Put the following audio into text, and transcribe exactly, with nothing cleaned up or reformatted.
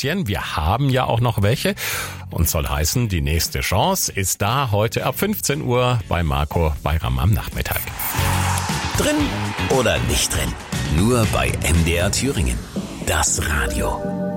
Plätzchen. Wir haben ja auch noch welche. Und soll heißen, die nächste Chance ist da heute ab fünfzehn Uhr bei Marco Bayram am Nachmittag. Drin oder nicht drin? Nur bei M D R Thüringen. Das Radio.